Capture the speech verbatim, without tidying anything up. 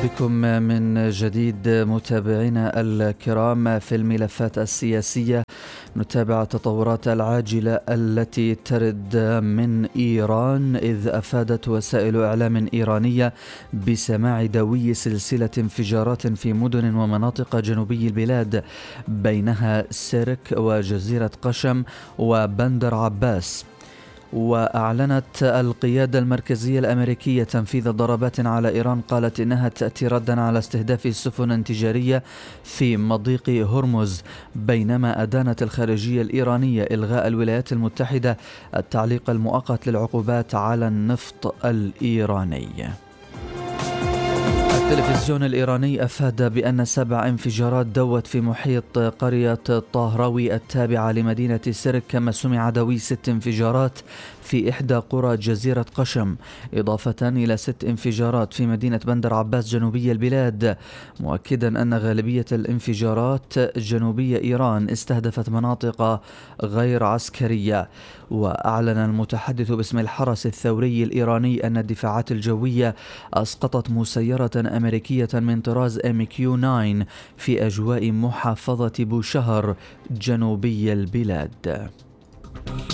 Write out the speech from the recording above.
بكم من جديد متابعينا الكرام في الملفات السياسية. نتابع التطورات العاجلة التي ترد من إيران، إذ أفادت وسائل إعلام إيرانية بسماع دوي سلسلة انفجارات في مدن ومناطق جنوبي البلاد، بينها سيرك وجزيرة قشم وبندر عباس. وأعلنت القيادة المركزية الأمريكية تنفيذ ضربات على إيران، قالت إنها تأتي ردا على استهداف سفن تجارية في مضيق هرمز، بينما أدانت الخارجية الإيرانية إلغاء الولايات المتحدة التعليق المؤقت للعقوبات على النفط الإيراني. التلفزيون الإيراني أفاد بأن سبع انفجارات دوت في محيط قرية طاهراوي التابعة لمدينة سيرك، كما سمع دوي ست انفجارات في إحدى قرى جزيرة قشم، إضافة إلى ست انفجارات في مدينة بندر عباس جنوبي البلاد، مؤكدا أن غالبية الانفجارات جنوبي إيران استهدفت مناطق غير عسكرية. وأعلن المتحدث باسم الحرس الثوري الإيراني أن الدفاعات الجوية أسقطت مسيرة أمريكية من طراز إم كيو تسعة في أجواء محافظة بوشهر جنوبي البلاد.